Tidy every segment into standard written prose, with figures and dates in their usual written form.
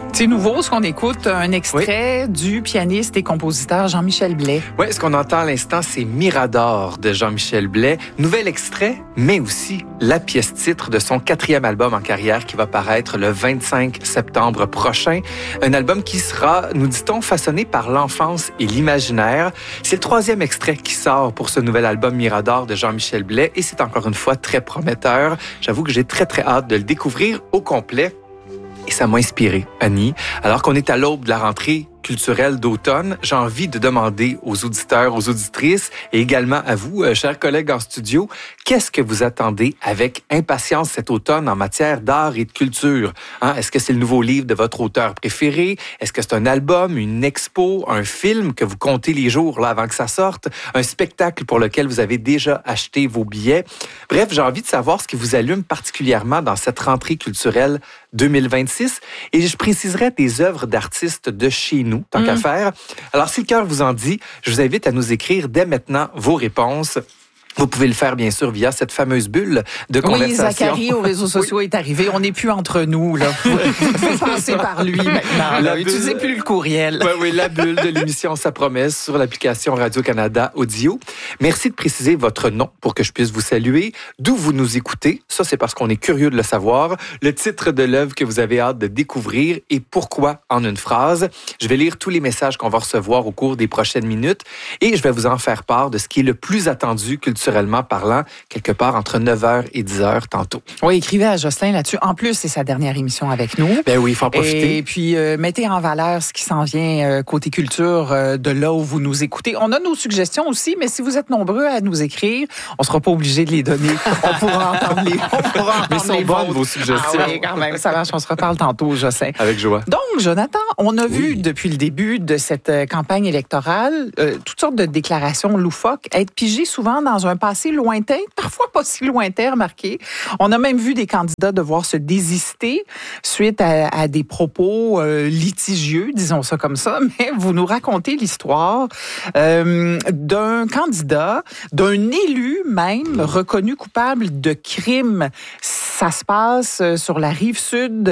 C'est nouveau, ce qu'on écoute, un extrait du pianiste et compositeur Jean-Michel Blais. Oui, ce qu'on entend à l'instant, c'est Mirador de Jean-Michel Blais. Nouvel extrait, mais aussi la pièce titre de son 4e album en carrière qui va paraître le 25 septembre prochain. Un album qui sera, nous dit-on, façonné par l'enfance et l'imaginaire. C'est le 3e extrait qui sort pour ce nouvel album Mirador de Jean-Michel Blais et c'est encore une fois très prometteur. J'avoue que j'ai très hâte de le découvrir au complet. Et ça m'a inspiré, Annie. Alors qu'on est à l'aube de la rentrée culturelle d'automne, j'ai envie de demander aux auditeurs, aux auditrices et également à vous, chers collègues en studio, qu'est-ce que vous attendez avec impatience cet automne en matière d'art et de culture? Est-ce que c'est le nouveau livre de votre auteur préféré? Est-ce que c'est un album, une expo, un film que vous comptez les jours là, avant que ça sorte? Un spectacle pour lequel vous avez déjà acheté vos billets? Bref, j'ai envie de savoir ce qui vous allume particulièrement dans cette rentrée culturelle 2026. Et je préciserai des œuvres d'artistes de chez nous, tant qu'à faire. Alors, si le cœur vous en dit, je vous invite à nous écrire dès maintenant vos réponses. Vous pouvez le faire, bien sûr, via cette fameuse bulle de conversation. Oui, Zachary, aux réseaux sociaux, est arrivé. On n'est plus entre nous, là. Vous passez par lui maintenant. Utilisez plus le courriel. Oui, la bulle de l'émission Ça promesse sur l'application Radio-Canada Audio. Merci de préciser votre nom pour que je puisse vous saluer. D'où vous nous écoutez. Ça, c'est parce qu'on est curieux de le savoir. Le titre de l'œuvre que vous avez hâte de découvrir et pourquoi en une phrase. Je vais lire tous les messages qu'on va recevoir au cours des prochaines minutes et je vais vous en faire part de ce qui est le plus attendu culturellement parlant, quelque part entre 9h et 10h tantôt. Oui, écrivez à Jocelyn là-dessus. En plus, c'est sa dernière émission avec nous. Ben oui, il faut en profiter. Et puis, mettez en valeur ce qui s'en vient côté culture de là où vous nous écoutez. On a nos suggestions aussi, mais si vous êtes nombreux à nous écrire, on ne sera pas obligé de les donner. On pourra entendre les Mais sont bonnes vos suggestions. Ah oui, quand même, ça marche. On se reparle tantôt, Jocelyn. Avec joie. Donc, Jonathan, on a vu depuis le début de cette campagne électorale toutes sortes de déclarations loufoques être pigées souvent dans un passé lointain, parfois pas si lointain, remarquez. On a même vu des candidats devoir se désister suite à des propos litigieux, disons ça comme ça, mais vous nous racontez l'histoire d'un candidat, d'un élu même, reconnu coupable de crime. Ça se passe sur la rive sud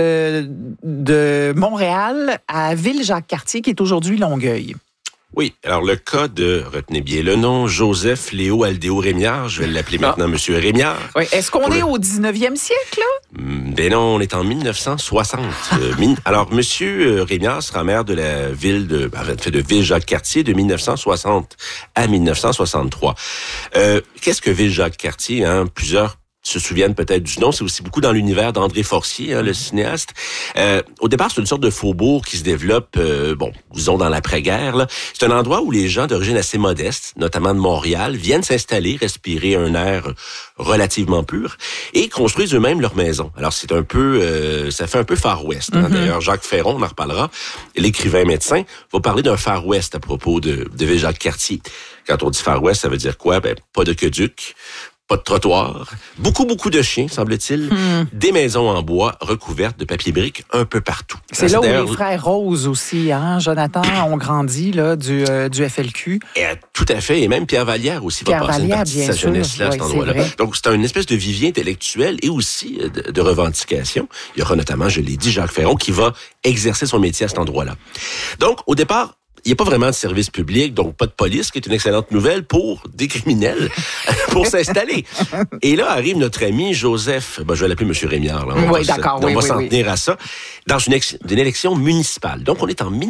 de Montréal, à Ville-Jacques-Cartier, qui est aujourd'hui Longueuil. Oui, alors le cas de, retenez bien le nom, Joseph Léo Aldéo Rémillard, je vais l'appeler maintenant Monsieur Rémillard. Oui, est-ce qu'on est au 19e siècle, là? Ben non, on est en 1960. Alors, Monsieur Rémillard sera maire de la ville de Ville-Jacques-Cartier de 1960 à 1963. Qu'est-ce que Ville-Jacques-Cartier, Plusieurs se souviennent peut-être du nom. C'est aussi beaucoup dans l'univers d'André Forcier, le cinéaste. Au départ, c'est une sorte de faubourg qui se développe, disons dans l'après-guerre. Là. C'est un endroit où les gens d'origine assez modeste, notamment de Montréal, viennent s'installer, respirer un air relativement pur et construisent eux-mêmes leur maison. Alors, c'est un peu, ça fait un peu Far West. D'ailleurs, Jacques Ferron, on en reparlera, l'écrivain médecin, va parler d'un Far West à propos de Ville-Jacques-Cartier. Quand on dit Far West, ça veut dire quoi? Ben, pas d'aqueduc, pas de trottoir, beaucoup de chiens, semble-t-il, des maisons en bois recouvertes de papier brique un peu partout. C'est là où les frères Rose aussi, Jonathan, ont grandi là, du FLQ. Et, tout à fait, et même Pierre Vallière aussi va passer une partie de sa jeunesse-là à cet endroit-là. Donc, c'est une espèce de vivier intellectuel et aussi de revendication. Il y aura notamment, je l'ai dit, Jacques Ferron qui va exercer son métier à cet endroit-là. Donc, au départ, il n'y a pas vraiment de service public, donc pas de police, ce qui est une excellente nouvelle pour des criminels, pour s'installer. Et là arrive notre ami Joseph, je vais l'appeler M. Rémillard. Là. Oui, d'accord. On va s'en tenir à ça, dans une élection municipale. Donc, on est en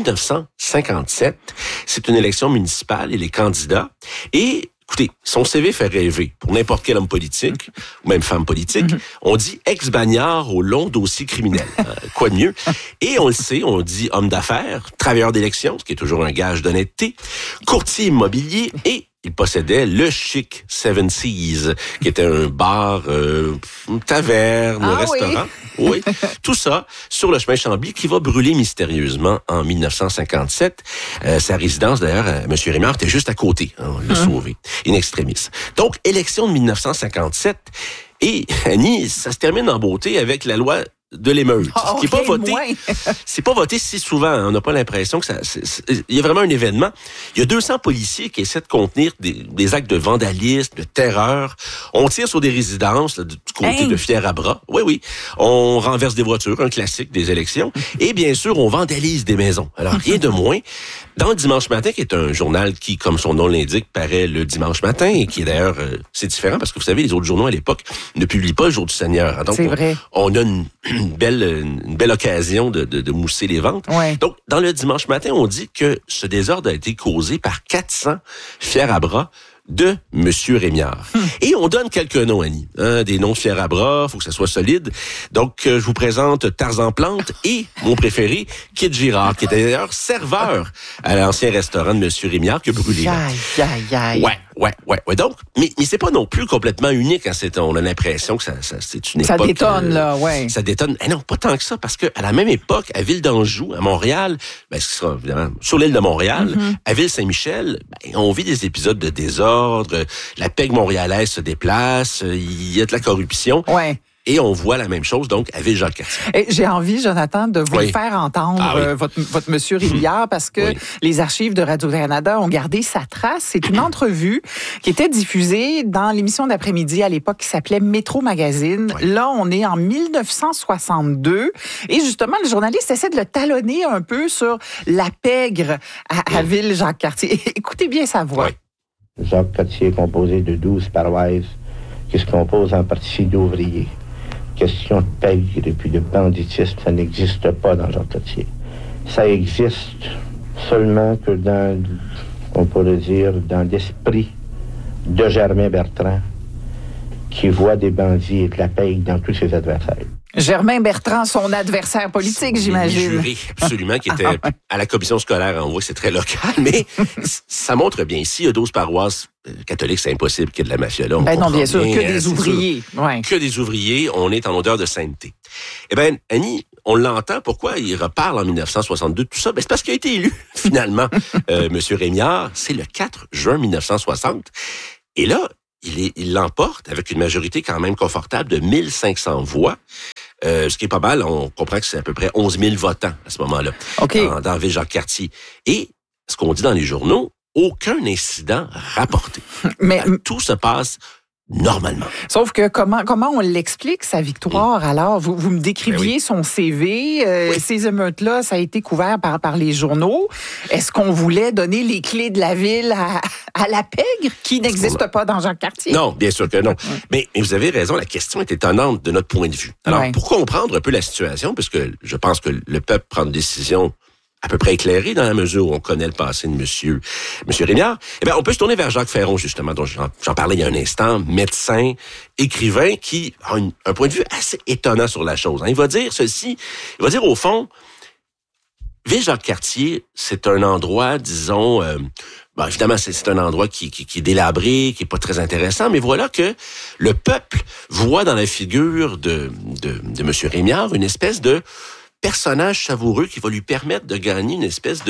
1957. C'est une élection municipale et les candidats. Et écoutez, son CV fait rêver pour n'importe quel homme politique, ou même femme politique. On dit ex-bagnard au long dossier criminel. Quoi de mieux? Et on le sait, on dit homme d'affaires, travailleur d'élection, ce qui est toujours un gage d'honnêteté, courtier immobilier et il possédait le Chic Seven Seas, qui était un bar, une taverne, un restaurant. Oui, tout ça sur le chemin Chambly qui va brûler mystérieusement en 1957. Sa résidence, d'ailleurs, M. Rémillard était juste à côté. On l'a sauvé, in extremis. Donc, élection de 1957. Et, Annie, ça se termine en beauté avec la loi de l'émeute. Oh, Ce qui est pas voté. C'est pas voté si souvent. On n'a pas l'impression que il y a vraiment un événement. Il y a 200 policiers qui essaient de contenir des actes de vandalisme, de terreur. On tire sur des résidences là, du côté de Fier-à-Bras. Oui. On renverse des voitures, un classique des élections. Et bien sûr, on vandalise des maisons. Alors, rien de moins. Dans le Dimanche Matin, qui est un journal qui, comme son nom l'indique, paraît le dimanche matin et qui est d'ailleurs, c'est différent parce que vous savez, les autres journaux à l'époque ne publient pas le jour du Seigneur. Donc, c'est vrai. On a une belle occasion de mousser les ventes. Ouais. Donc, dans le Dimanche Matin, on dit que ce désordre a été causé par 400 fiers-à-bras de M. Rémiard. Et on donne quelques noms, Annie. Des noms de fiers-à-bras, faut que ça soit solide. Donc, je vous présente Tarzan Plante et mon préféré, Kid Girard, qui était d'ailleurs serveur à l'ancien restaurant de M. Rémiard qui a brûlé. Aïe. Ouais. Donc, mais c'est pas non plus complètement unique. Hein, on a l'impression que c'est une époque... Ça détonne, là, ouais. Ça détonne. Non, pas tant que ça, parce que à la même époque, à Ville d'Anjou, à Montréal, ce sera évidemment sur l'île de Montréal, à Ville-Saint-Michel, on vit des épisodes de désordre. La PEG montréalaise se déplace, il y a de la corruption. Ouais. Et on voit la même chose, donc, à Ville-Jacques-Cartier. J'ai envie, Jonathan, de vous le faire entendre, votre monsieur Rémiard, parce que les archives de Radio-Canada ont gardé sa trace. C'est une entrevue qui était diffusée dans l'émission d'après-midi à l'époque qui s'appelait Métro Magazine. Là, on est en 1962. Et justement, le journaliste essaie de le talonner un peu sur la pègre à Ville-Jacques-Cartier. Écoutez bien sa voix. Jacques-Cartier est composé de 12 paroisses qui se composent en partie d'ouvriers. Question de pègre et puis de banditisme, ça n'existe pas dans Jacques-Cartier. Ça existe seulement que on pourrait dire, dans l'esprit de Germain Bertrand, qui voit des bandits et de la pègre dans tous ses adversaires. Germain Bertrand, son adversaire politique, j'imagine. Juré, absolument, qui était à la commission scolaire. On voit que c'est très local, mais ça montre bien. Ici, il y a 12 paroisses catholiques, c'est impossible qu'il y ait de la mafia là. Non, bien sûr, que des ouvriers. Ouais. Que des ouvriers, on est en odeur de sainteté. Eh bien, Annie, on l'entend, pourquoi il reparle en 1962, tout ça? C'est parce qu'il a été élu, finalement, M. Rémiard. C'est le 4 juin 1960. Et là, il l'emporte avec une majorité quand même confortable de 1500 voix. Ce qui est pas mal, on comprend que c'est à peu près 11 000 votants à ce moment-là, dans Ville-Jacques-Cartier. Et ce qu'on dit dans les journaux, aucun incident rapporté. Mais tout se passe normalement. Sauf que comment on l'explique, sa victoire, alors? Vous me décriviez son CV. Ces émeutes-là, ça a été couvert par les journaux. Est-ce qu'on voulait donner les clés de la ville à la pègre, qui n'existe pas dans Jacques-Cartier? Non, bien sûr que non. Mais vous avez raison, la question est étonnante de notre point de vue. Alors, pour comprendre un peu la situation, puisque je pense que le peuple prend une décision à peu près éclairé dans la mesure où on connaît le passé de monsieur Rémiard, eh bien, on peut se tourner vers Jacques Ferron, justement, dont j'en parlais il y a un instant, médecin, écrivain, qui a un point de vue assez étonnant sur la chose. Il va dire ceci, il va dire au fond, Ville-Jacques-Cartier, c'est un endroit, disons, évidemment, c'est un endroit qui est délabré, qui est pas très intéressant, mais voilà que le peuple voit dans la figure de M. Rémiard une espèce de personnage savoureux qui va lui permettre de gagner une espèce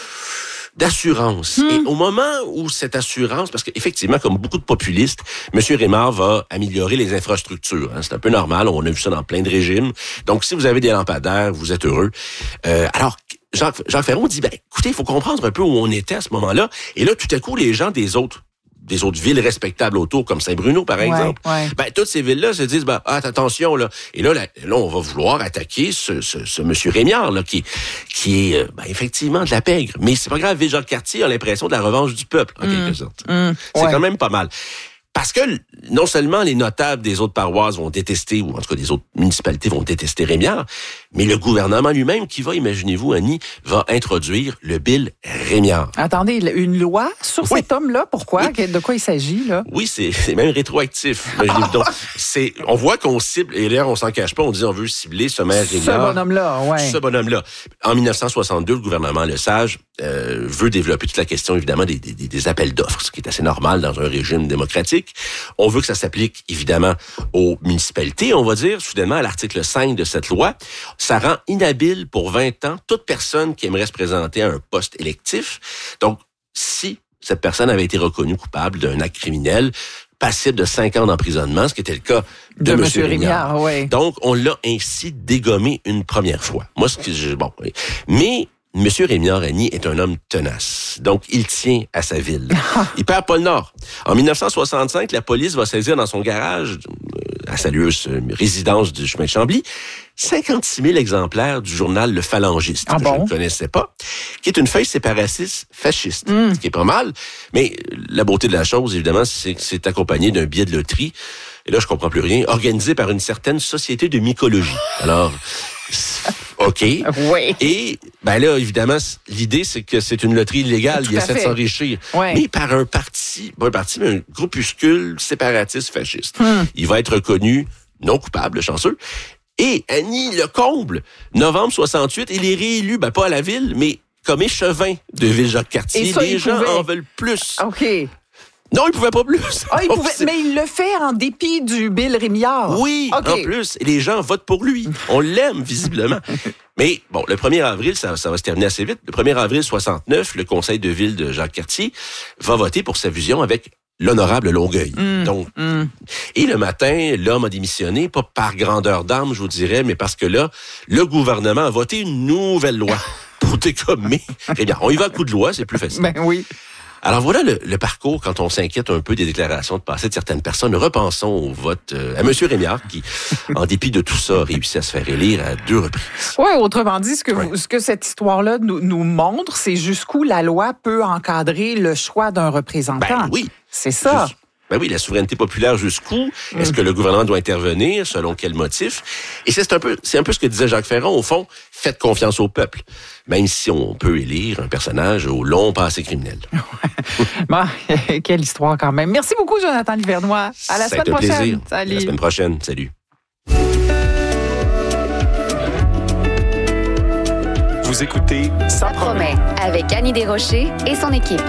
d'assurance. Et au moment où cette assurance, parce qu'effectivement, comme beaucoup de populistes, M. Rémiard va améliorer les infrastructures. C'est un peu normal, on a vu ça dans plein de régimes. Donc, si vous avez des lampadaires, vous êtes heureux. Alors, Jacques Ferron dit, écoutez, il faut comprendre un peu où on était à ce moment-là. Et là, tout à coup, les gens des autres villes respectables autour, comme Saint-Bruno, par exemple. Toutes ces villes-là se disent, attention, là. Et là, on va vouloir attaquer ce monsieur Rémiard, là, qui est, effectivement, de la pègre. Mais c'est pas grave, Ville-Jacques-Cartier a l'impression de la revanche du peuple, en quelque sorte. C'est quand même pas mal. Parce que non seulement les notables des autres paroisses vont détester, ou en tout cas des autres municipalités vont détester Rémiard, mais le gouvernement lui-même qui va, imaginez-vous, Annie, va introduire le Bill Rémiard. Attendez, une loi sur cet homme-là? Pourquoi? De quoi il s'agit, là? Oui, c'est même rétroactif. Donc, on voit qu'on cible, et d'ailleurs, on s'en cache pas, on dit on veut cibler ce maire Rémiard. Ce bonhomme-là. En 1962, le gouvernement Lesage veut développer toute la question, évidemment, des appels d'offres, ce qui est assez normal dans un régime démocratique. On veut que ça s'applique, évidemment, aux municipalités. On va dire, soudainement, à l'article 5 de cette loi, ça rend inhabile pour 20 ans toute personne qui aimerait se présenter à un poste électif. Donc, si cette personne avait été reconnue coupable d'un acte criminel, passible de 5 ans d'emprisonnement, ce qui était le cas de M. Rémillard. Oui. Donc, on l'a ainsi dégommé une première fois. Moi, mais M. Rémillard-Ragny est un homme tenace. Donc, il tient à sa ville. Il perd pas le nord. En 1965, la police va saisir dans son garage, à sa lueuse résidence du chemin de Chambly, 56 000 exemplaires du journal Le Phalangiste, que je ne connaissais pas, qui est une feuille séparatiste fasciste, ce qui est pas mal. Mais la beauté de la chose, évidemment, c'est que c'est accompagné d'un billet de loterie, et là, je comprends plus rien, organisé par une certaine société de mycologie. Alors... OK. Oui. Et, là, évidemment, l'idée, c'est que c'est une loterie illégale. Il essaie de s'enrichir. Oui. Mais par un parti, mais un groupuscule séparatiste fasciste. Il va être reconnu non coupable, chanceux. Et Annie le comble. Novembre 68, il est réélu, pas à la ville, mais comme échevin de Ville-Jacques-Cartier. Les gens en veulent plus. OK. Non, il pouvait pas plus. Mais il le fait en dépit du Bill Rémillard. Oui, en plus. Et les gens votent pour lui. On l'aime, visiblement. Mais bon, le 1er avril, ça va se terminer assez vite. Le 1er avril 69, le conseil de ville de Jacques-Cartier va voter pour sa fusion avec l'honorable Longueuil. Et le matin, l'homme a démissionné, pas par grandeur d'âme, je vous dirais, mais parce que là, le gouvernement a voté une nouvelle loi pour dégommer. Eh bien, on y va à coup de loi, c'est plus facile. Ben oui. Alors voilà le parcours quand on s'inquiète un peu des déclarations de passé de certaines personnes. Repensons au vote à M. Rémillard qui, en dépit de tout ça, a réussi à se faire élire à 2 reprises. Oui, autrement dit, ce que cette histoire-là nous montre, c'est jusqu'où la loi peut encadrer le choix d'un représentant. Oui. C'est ça. Oui, la souveraineté populaire jusqu'où? Est-ce que le gouvernement doit intervenir? Selon quel motif? Et c'est un peu ce que disait Jacques Ferron. Au fond, faites confiance au peuple. Même si on peut élire un personnage au long passé criminel. Quelle histoire quand même. Merci beaucoup, Jonathan Livernois. À la semaine prochaine. Plaisir. Salut. À la semaine prochaine. Salut. Vous écoutez Ça promet avec Annie Desrochers et son équipe.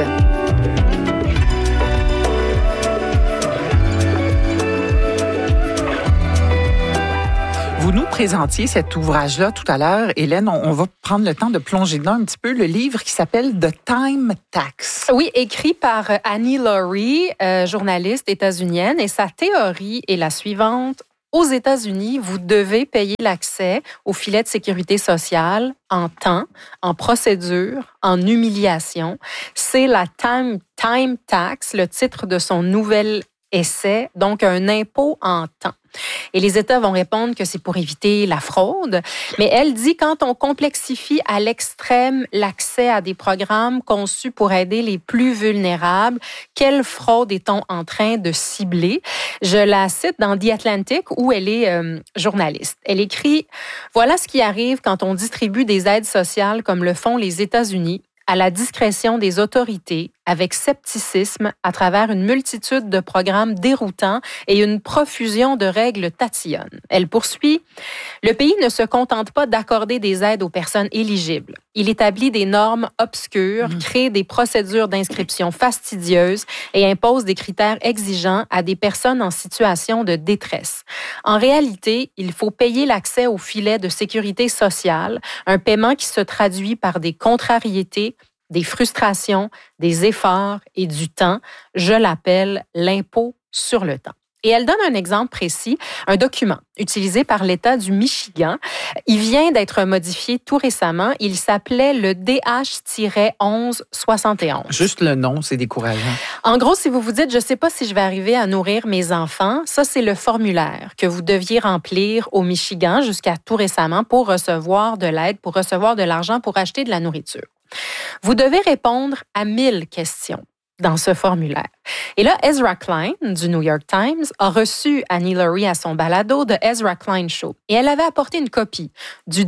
Vous nous présentiez cet ouvrage-là tout à l'heure. Hélène, on va prendre le temps de plonger dedans un petit peu. Le livre qui s'appelle The Time Tax. Oui, écrit par Annie Laurie, journaliste états-unienne. Et sa théorie est la suivante. Aux États-Unis, vous devez payer l'accès au filet de sécurité sociale en temps, en procédure, en humiliation. C'est la Time Tax, le titre de son nouvel essai, donc un impôt en temps. Et les États vont répondre que c'est pour éviter la fraude. Mais elle dit quand on complexifie à l'extrême l'accès à des programmes conçus pour aider les plus vulnérables, quelle fraude est-on en train de cibler? Je la cite dans The Atlantic où elle est journaliste. Elle écrit « Voilà ce qui arrive quand on distribue des aides sociales comme le font les États-Unis à la discrétion des autorités, avec scepticisme à travers une multitude de programmes déroutants et une profusion de règles tatillonnes. » Elle poursuit, « Le pays ne se contente pas d'accorder des aides aux personnes éligibles. Il établit des normes obscures, crée des procédures d'inscription fastidieuses et impose des critères exigeants à des personnes en situation de détresse. En réalité, il faut payer l'accès au filet de sécurité sociale, un paiement qui se traduit par des contrariétés, des frustrations, des efforts et du temps. Je l'appelle l'impôt sur le temps. » Et elle donne un exemple précis, un document utilisé par l'État du Michigan. Il vient d'être modifié tout récemment. Il s'appelait le DH-1171. Juste le nom, c'est décourageant. En gros, si vous vous dites, je ne sais pas si je vais arriver à nourrir mes enfants, ça, c'est le formulaire que vous deviez remplir au Michigan jusqu'à tout récemment pour recevoir de l'aide, pour recevoir de l'argent, pour acheter de la nourriture. Vous devez répondre à 1000 questions dans ce formulaire. Et là, Ezra Klein, du New York Times, a reçu Annie Laurie à son balado The Ezra Klein Show. Et elle avait apporté une copie du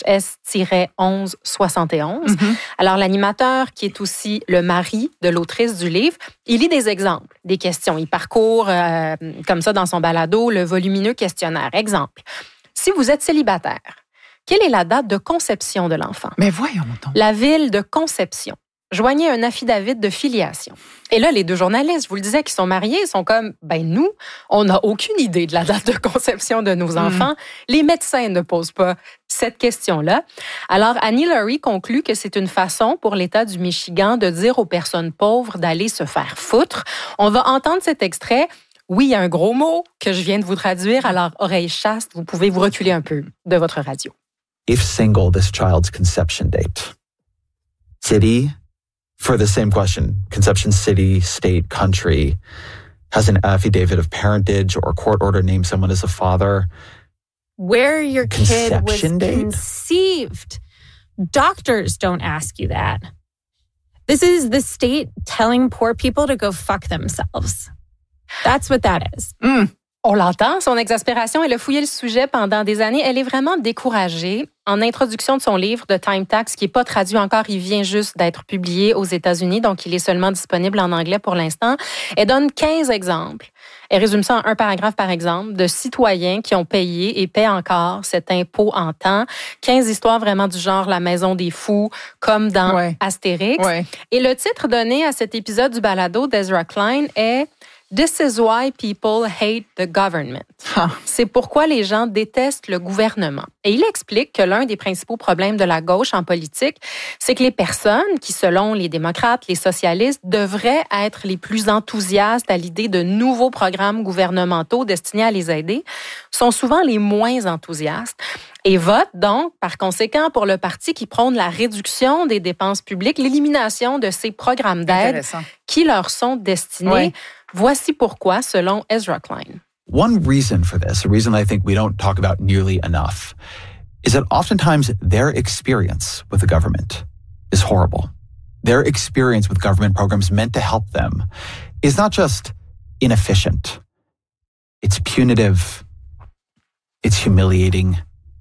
DHS-1171. Alors, l'animateur, qui est aussi le mari de l'autrice du livre, il lit des exemples, des questions. Il parcourt, comme ça, dans son balado, le volumineux questionnaire. Exemple, si vous êtes célibataire, quelle est la date de conception de l'enfant? Mais voyons donc. La ville de conception. Joignez un affidavit de filiation. Et là, les 2 journalistes, vous le disiez, qui sont mariés, sont comme, nous, on n'a aucune idée de la date de conception de nos enfants. Les médecins ne posent pas cette question-là. Alors, Annie Laurie conclut que c'est une façon pour l'État du Michigan de dire aux personnes pauvres d'aller se faire foutre. On va entendre cet extrait. Oui, il y a un gros mot que je viens de vous traduire, alors oreille chaste, vous pouvez vous reculer un peu de votre radio. If single, this child's conception date. City, for the same question, conception city, state, country, has an affidavit of parentage or court order names someone as a father. Where your kid was Conception date? conceived. Doctors don't ask you that. This is the state telling poor people to go fuck themselves. That's what that is. On l'entend, son exaspération, elle a fouillé le sujet pendant des années. Elle est vraiment découragée. En introduction de son livre, The Time Tax, qui n'est pas traduit encore, il vient juste d'être publié aux États-Unis, donc il est seulement disponible en anglais pour l'instant. Elle donne 15 exemples. Elle résume ça en un paragraphe par exemple, de citoyens qui ont payé et paient encore cet impôt en temps. 15 histoires vraiment du genre La Maison des Fous, comme dans Astérix. Ouais. Et le titre donné à cet épisode du balado d'Ezra Klein est This is why people hate the government. C'est pourquoi les gens détestent le gouvernement. Et il explique que l'un des principaux problèmes de la gauche en politique, c'est que les personnes qui, selon les démocrates, les socialistes, devraient être les plus enthousiastes à l'idée de nouveaux programmes gouvernementaux destinés à les aider, sont souvent les moins enthousiastes et votent donc, par conséquent, pour le parti qui prône la réduction des dépenses publiques, l'élimination de ces programmes d'aide qui leur sont destinés. Ouais. Voici pourquoi, selon Ezra Klein. One reason for this, a reason I think we don't talk about nearly enough, is that oftentimes their experience with the government is horrible. Their experience with government programs meant to help them is not just inefficient, it's punitive, it's humiliating,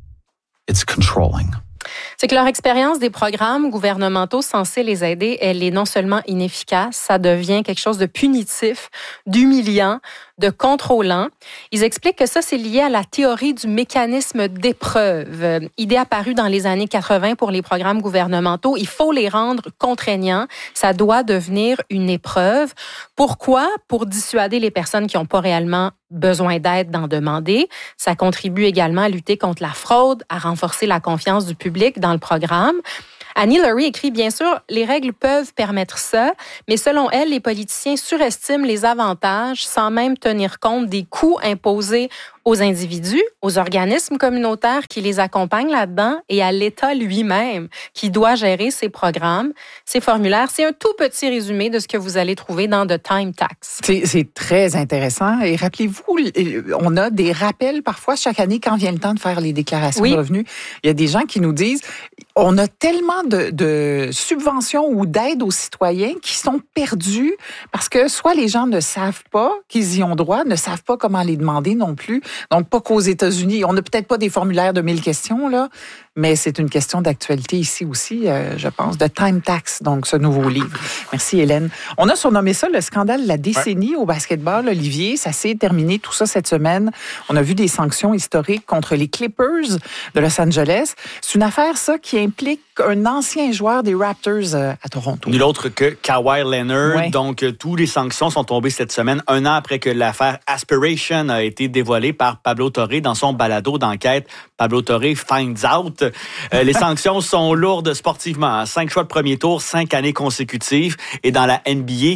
it's controlling. C'est que leur expérience des programmes gouvernementaux censés les aider, elle est non seulement inefficace, ça devient quelque chose de punitif, d'humiliant, de contrôlant. Ils expliquent que ça, c'est lié à la théorie du mécanisme d'épreuve, idée apparue dans les années 80 pour les programmes gouvernementaux. Il faut les rendre contraignants. Ça doit devenir une épreuve. Pourquoi? Pour dissuader les personnes qui n'ont pas réellement besoin d'aide d'en demander. Ça contribue également à lutter contre la fraude, à renforcer la confiance du public dans le programme. Annie Lurie écrit, bien sûr, les règles peuvent permettre ça, mais selon elle, les politiciens surestiment les avantages sans même tenir compte des coûts imposés aux individus, aux organismes communautaires qui les accompagnent là-dedans et à l'État lui-même qui doit gérer ces programmes, ces formulaires. C'est un tout petit résumé de ce que vous allez trouver dans The Time Tax. C'est très intéressant. Et rappelez-vous, on a des rappels parfois chaque année quand vient le temps de faire les déclarations de revenus. Il y a des gens qui nous disent on a tellement de subventions ou d'aides aux citoyens qui sont perdus parce que soit les gens ne savent pas qu'ils y ont droit, ne savent pas comment les demander non plus. Donc, pas qu'aux États-Unis. On n'a peut-être pas des formulaires de 1000 questions, là, mais c'est une question d'actualité ici aussi, je pense, de Time Tax, donc ce nouveau livre. Merci, Hélène. On a surnommé ça le scandale de la décennie au basketball, Olivier. Ça s'est terminé, tout ça, cette semaine. On a vu des sanctions historiques contre les Clippers de Los Angeles. C'est une affaire, ça, qui implique un ancien joueur des Raptors à Toronto. Nul autre que Kawhi Leonard. Ouais. Donc, tous les sanctions sont tombées cette semaine, un an après que l'affaire Aspiration a été dévoilée par Pablo Torre dans son balado d'enquête Pablo Torre Finds Out. Les sanctions sont lourdes sportivement. 5 choix de premier tour, 5 années consécutives. Et dans la NBA,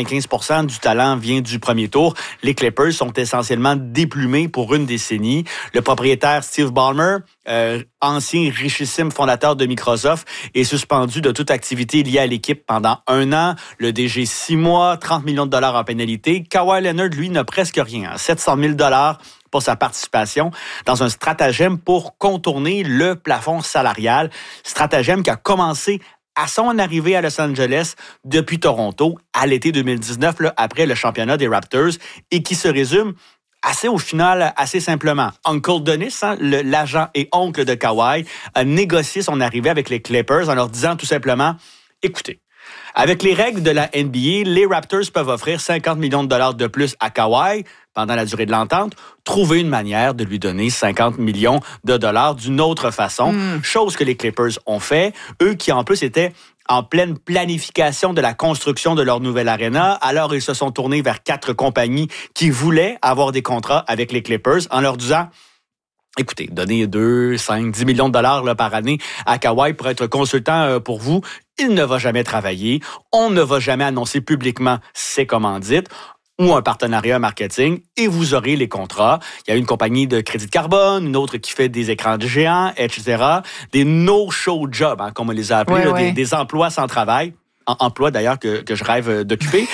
95% du talent vient du premier tour. Les Clippers sont essentiellement déplumés pour une décennie. Le propriétaire Steve Ballmer, ancien richissime fondateur de Microsoft, est suspendu de toute activité liée à l'équipe pendant 1 an. Le DG 6 mois, 30 millions de dollars en pénalité. Kawhi Leonard, lui, n'a presque rien. 700 000 $ pour sa participation dans un stratagème pour contourner le plafond salarial. Stratagème qui a commencé à son arrivée à Los Angeles depuis Toronto à l'été 2019, là, après le championnat des Raptors, et qui se résume assez simplement. Uncle Dennis, l'agent et oncle de Kawhi, a négocié son arrivée avec les Clippers en leur disant tout simplement, écoutez, avec les règles de la NBA, les Raptors peuvent offrir 50 millions de dollars de plus à Kawhi pendant la durée de l'entente. Trouver une manière de lui donner 50 millions de dollars d'une autre façon, chose que les Clippers ont fait, eux qui en plus étaient en pleine planification de la construction de leur nouvelle aréna. Alors, ils se sont tournés vers 4 compagnies qui voulaient avoir des contrats avec les Clippers en leur disant, écoutez, donnez 2, 5, 10 millions de dollars là, par année à Kawhi pour être consultant pour vous. Il ne va jamais travailler. On ne va jamais annoncer publiquement ses commandites. ou un partenariat marketing et vous aurez les contrats. Il y a une compagnie de crédit de carbone, une autre qui fait des écrans de géants, etc. Des no-show jobs, hein, comme on les a appelés, des emplois sans travail. Emploi d'ailleurs que je rêve d'occuper.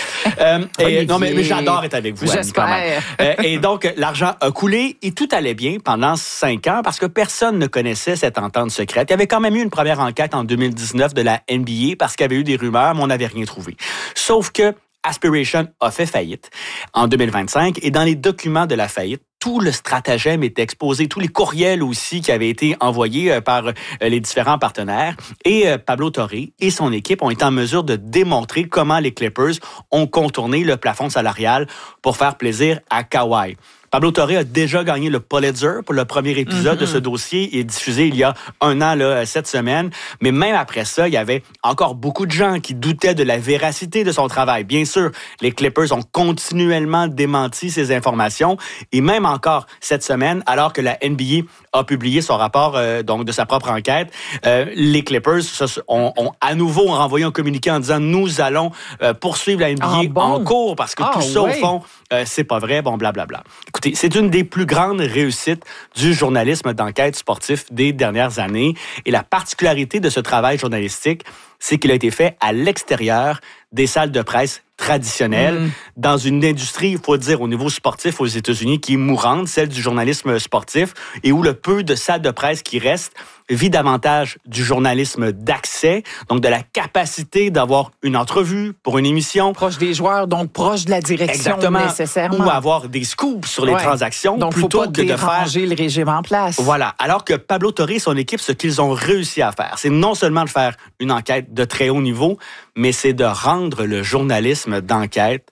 Mais j'adore être avec vous, Annie, quand même. Et donc, l'argent a coulé et tout allait bien pendant 5 ans parce que personne ne connaissait cette entente secrète. Il y avait quand même eu une première enquête en 2019 de la NBA parce qu'il y avait eu des rumeurs, mais on n'avait rien trouvé. Sauf que Aspiration a fait faillite en 2025 et dans les documents de la faillite, tout le stratagème était exposé, tous les courriels aussi qui avaient été envoyés par les différents partenaires. Et Pablo Torre et son équipe ont été en mesure de démontrer comment les Clippers ont contourné le plafond salarial pour faire plaisir à Kawhi. Pablo Torre a déjà gagné le Pulitzer pour le premier épisode de ce dossier. Il est diffusé il y a 1 an, cette semaine. Mais même après ça, il y avait encore beaucoup de gens qui doutaient de la véracité de son travail. Bien sûr, les Clippers ont continuellement démenti ces informations. Et même encore cette semaine, alors que la NBA a publié son rapport donc de sa propre enquête, les Clippers ont à nouveau renvoyé un communiqué en disant « Nous allons poursuivre la NBA en cours parce que tout ça, au fond, c'est pas vrai, bon, blablabla. » Écoutez, c'est une des plus grandes réussites du journalisme d'enquête sportif des dernières années. Et la particularité de ce travail journalistique, c'est qu'il a été fait à l'extérieur des salles de presse traditionnelles, dans une industrie, il faut dire, au niveau sportif aux États-Unis, qui est mourante, celle du journalisme sportif, et où le peu de salles de presse qui restent vit davantage du journalisme d'accès, donc de la capacité d'avoir une entrevue pour une émission. Proche des joueurs, donc proche de la direction. Exactement. Nécessairement. Ou avoir des scoops sur les transactions, donc, plutôt faut pas que de faire le régime en place. Voilà. Alors que Pablo Torre et son équipe, ce qu'ils ont réussi à faire, c'est non seulement de faire une enquête de très haut niveau, mais c'est de rendre le journalisme d'enquête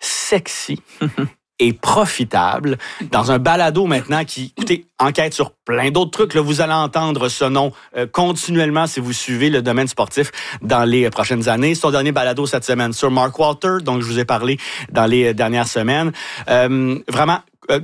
sexy et profitable dans un balado maintenant qui, écoutez, enquête sur plein d'autres trucs. Là, vous allez entendre ce nom continuellement si vous suivez le domaine sportif dans les prochaines années. Son dernier balado cette semaine sur Mark Walter, dont je vous ai parlé dans les dernières semaines. Vraiment,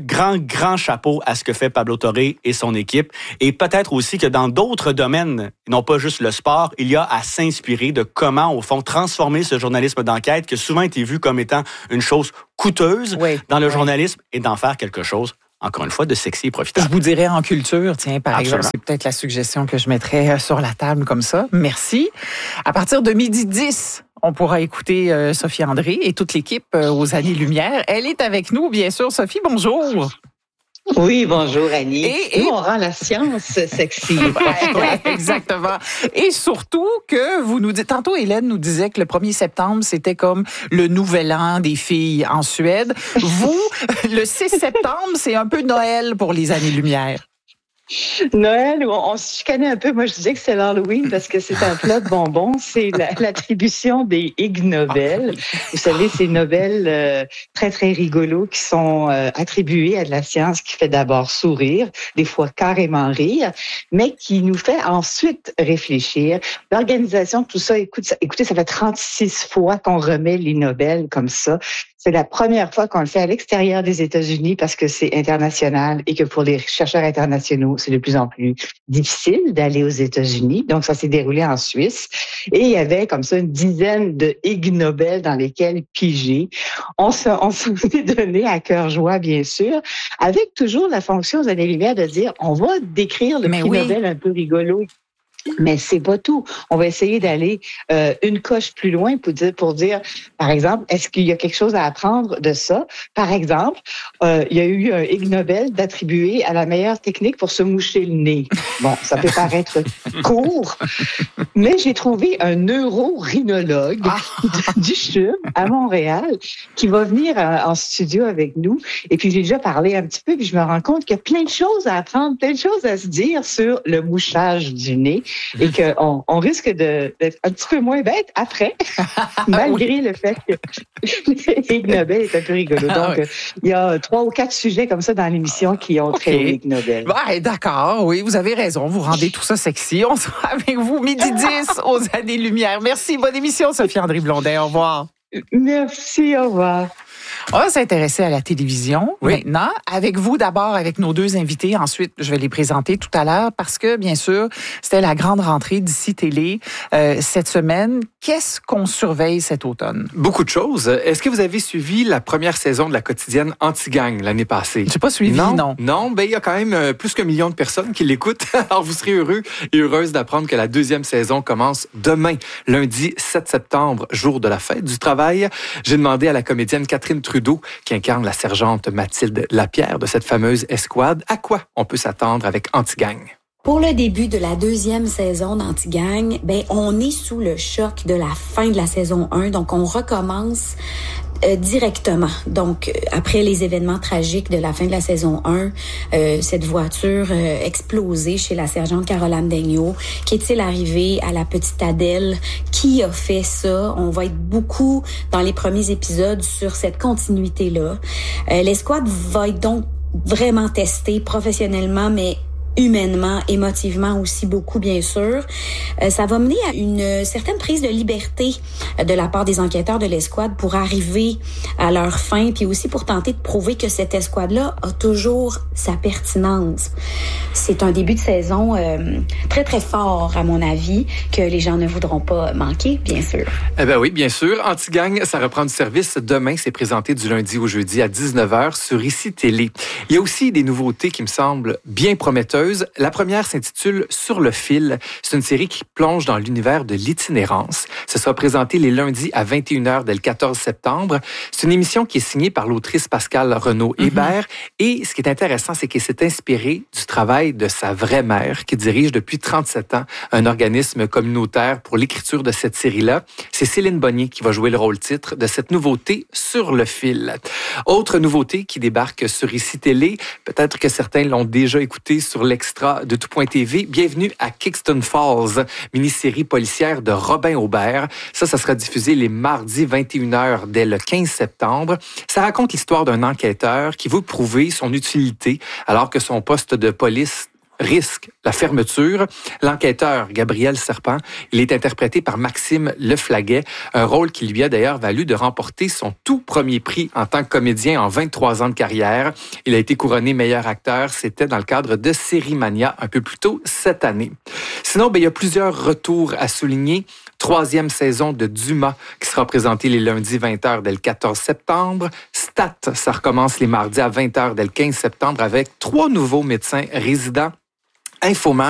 grand chapeau à ce que fait Pablo Torre et son équipe. Et peut-être aussi que dans d'autres domaines, non pas juste le sport, il y a à s'inspirer de comment, au fond, transformer ce journalisme d'enquête qui a souvent été vu comme étant une chose coûteuse dans le journalisme et d'en faire quelque chose, encore une fois, de sexy et profitable. Je vous dirais en culture, tiens, par exemple, c'est peut-être la suggestion que je mettrais sur la table comme ça. Merci. À partir de 12h10, on pourra écouter Sophie André et toute l'équipe aux Années-Lumière. Elle est avec nous, bien sûr. Sophie, bonjour. Oui, bonjour Annie. Et on rend la science sexy. Exactement. Et surtout que vous nous dites, tantôt Hélène nous disait que le 1er septembre, c'était comme le nouvel an des filles en Suède. Vous, le 6 septembre, c'est un peu Noël pour les Années-Lumière. Noël, on se chicanait un peu. Moi, je disais que c'est l'Halloween parce que c'est un plat de bonbons. C'est l'attribution des Ig Nobel. Vous savez, ces Nobel très, très rigolos qui sont attribués à de la science qui fait d'abord sourire, des fois carrément rire, mais qui nous fait ensuite réfléchir. L'organisation, tout ça, écoutez, ça fait 36 fois qu'on remet les Nobel comme ça. C'est la première fois qu'on le fait à l'extérieur des États-Unis parce que c'est international et que pour les chercheurs internationaux, c'est de plus en plus difficile d'aller aux États-Unis. Donc, ça s'est déroulé en Suisse. Et il y avait comme ça une dizaine de Ig Nobel dans lesquels piger. On s'est donné à cœur joie, bien sûr, avec toujours la fonction aux Années-Lumière de dire, on va décrire le prix Nobel un peu rigolo. Mais c'est pas tout. On va essayer d'aller une coche plus loin pour dire, par exemple, est-ce qu'il y a quelque chose à apprendre de ça? Par exemple, il y a eu un Ig Nobel d'attribuer à la meilleure technique pour se moucher le nez. Bon, ça peut paraître court, mais j'ai trouvé un neurorhinologue du CHUM à Montréal qui va venir en studio avec nous. Et puis, j'ai déjà parlé un petit peu, puis je me rends compte qu'il y a plein de choses à apprendre, plein de choses à se dire sur le mouchage du nez. Et qu'on risque d'être un petit peu moins bête après, malgré le fait que l'Ig Nobel est un peu rigolo. Donc, il y a 3 ou 4 sujets comme ça dans l'émission qui ont trait au Ig Nobel. Ouais, d'accord, oui, vous avez raison. Vous rendez tout ça sexy. On sera avec vous 12h10 aux Années-Lumière. Merci, bonne émission, Sophie André Blondin. Au revoir. Merci, au revoir. On va s'intéresser à la télévision maintenant. Avec vous d'abord, avec nos deux invités. Ensuite, je vais les présenter tout à l'heure parce que, bien sûr, c'était la grande rentrée d'ici Télé cette semaine. Qu'est-ce qu'on surveille cet automne? Beaucoup de choses. Est-ce que vous avez suivi la première saison de la quotidienne Anti-Gang l'année passée? J'ai pas suivi, non. Non, il y a quand même plus qu'1 million de personnes qui l'écoutent. Alors, vous serez heureux et heureuse d'apprendre que la deuxième saison commence demain, lundi 7 septembre, jour de la fête du travail. J'ai demandé à la comédienne Catherine Trudeau, qui incarne la sergente Mathilde Lapierre de cette fameuse escouade, à quoi on peut s'attendre avec Anti-Gang. Pour le début de la deuxième saison d'Anti-Gang, on est sous le choc de la fin de la saison 1, donc on recommence directement. Donc, après les événements tragiques de la fin de la saison 1, cette voiture explosée chez la sergente Caroline Daigneault, qu'est-il arrivé à la petite Adèle? Qui a fait ça? On va être beaucoup dans les premiers épisodes sur cette continuité-là. L'escouade va être donc vraiment testée professionnellement, mais humainement, émotivement aussi beaucoup, bien sûr. Ça va mener à une certaine prise de liberté de la part des enquêteurs de l'escouade pour arriver à leur fin, puis aussi pour tenter de prouver que cette escouade-là a toujours sa pertinence. C'est un début de saison très, très fort, à mon avis, que les gens ne voudront pas manquer, bien sûr. Eh bien oui, bien sûr. Anti-Gang, ça reprend du service demain. C'est présenté du lundi au jeudi à 19h sur ICI Télé. Il y a aussi des nouveautés qui me semblent bien prometteuses. La première s'intitule Sur le fil. C'est une série qui plonge dans l'univers de l'itinérance. Ce sera présenté les lundis à 21h dès le 14 septembre. C'est une émission qui est signée par l'autrice Pascale Renaud-Hébert. Et ce qui est intéressant, c'est qu'elle s'est inspirée du travail de sa vraie mère, qui dirige depuis 37 ans un organisme communautaire pour l'écriture de cette série-là. C'est Céline Bonnier qui va jouer le rôle-titre de cette nouveauté Sur le fil. Autre nouveauté qui débarque sur ICI Télé, peut-être que certains l'ont déjà écouté sur l'extra de Tout.tv. Bienvenue à Kingston Falls, mini-série policière de Robin Aubert. Ça sera diffusé les mardis 21h dès le 15 septembre. Ça raconte l'histoire d'un enquêteur qui veut prouver son utilité alors que son poste de police risque la fermeture. L'enquêteur Gabriel Serpent, il est interprété par Maxime Leflaguet, un rôle qui lui a d'ailleurs valu de remporter son tout premier prix en tant que comédien en 23 ans de carrière. Il a été couronné meilleur acteur, c'était dans le cadre de Sérimania un peu plus tôt cette année. Sinon, il y a plusieurs retours à souligner. 3e saison de Dumas qui sera présentée les lundis 20h dès le 14 septembre. Stat, ça recommence les mardis à 20h dès le 15 septembre avec 3 nouveaux médecins résidents. Infoman